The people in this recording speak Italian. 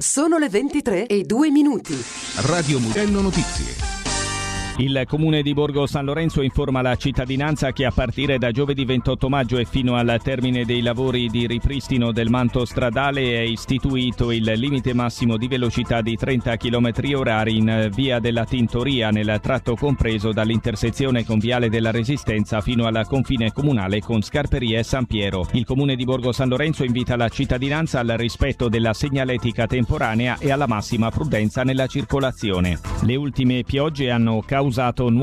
Sono le 23:02. Radio Mugello Notizie. Il comune di Borgo San Lorenzo informa la cittadinanza che a partire da giovedì 28 maggio e fino al termine dei lavori di ripristino del manto stradale è istituito il limite massimo di velocità di 30 km/h in via della Tintoria nel tratto compreso dall'intersezione con Viale della Resistenza fino al confine comunale con Scarperie e San Piero. Il comune di Borgo San Lorenzo invita la cittadinanza al rispetto della segnaletica temporanea e alla massima prudenza nella circolazione. Le ultime piogge hanno causato